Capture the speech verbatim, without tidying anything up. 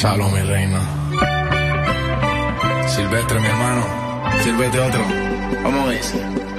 Gonzalo, mi reina. Silvestre, mi hermano. Sírvete otro. Vamos a ver.